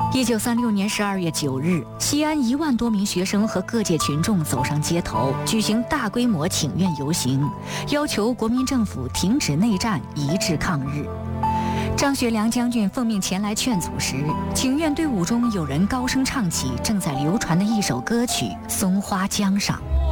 1936年12月9日，西安1万多名学生和各界群众走上街头，举行大规模请愿游行，要求国民政府停止内战，一致抗日。张学良将军奉命前来劝阻时，请愿队伍中有人高声唱起正在流传的一首歌曲《松花江上》。